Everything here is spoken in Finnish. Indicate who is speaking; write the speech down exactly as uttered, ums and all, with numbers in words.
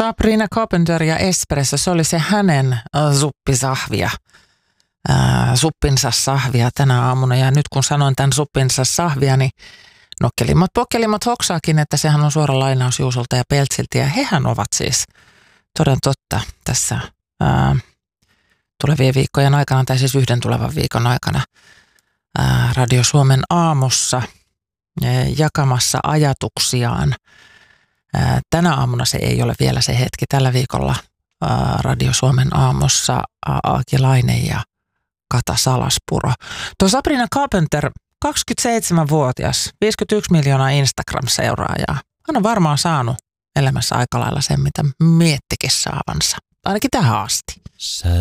Speaker 1: Sabrina Carpenter ja Espresso, se oli se hänen suppisahvia, ää, suppinsa sahvia tänä aamuna. Ja nyt kun sanoin tämän suppinsa sahvia, niin nokkelimmat pokkelimmat hoksaakin, että sehän on suora lainaus Juusolta ja Peltsiltä. Ja hehän ovat siis toden totta tässä ää, tulevien viikkojen aikana, tai siis yhden tulevan viikon aikana ää, Radio Suomen aamussa ää, jakamassa ajatuksiaan. Ää, tänä aamuna se ei ole vielä se hetki. Tällä viikolla ää, Radio Suomen aamussa ää, Aaki Laine ja Kata Salaspuro. Tuo Sabrina Carpenter, kaksikymmentäseitsemänvuotias, viisikymmentäyksi miljoonaa Instagram-seuraajaa. Hän on varmaan saanut elämässä aika lailla sen, mitä miettikin saavansa. Ainakin tähän asti.
Speaker 2: Sä